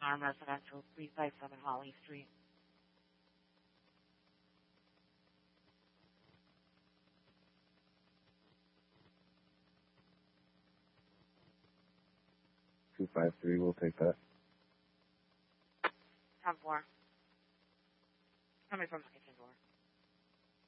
Farm Residential, 357 Holly Street. $253, we'll take that. 10-4. Coming from the kitchen door.